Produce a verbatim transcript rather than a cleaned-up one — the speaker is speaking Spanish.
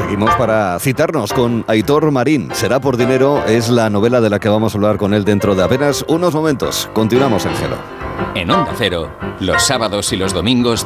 seguimos para citarnos con Aitor Marín. Será por dinero, es la novela de la que vamos a hablar con él dentro de apenas unos momentos. Continuamos en Hello. En Onda Cero, los sábados y los domingos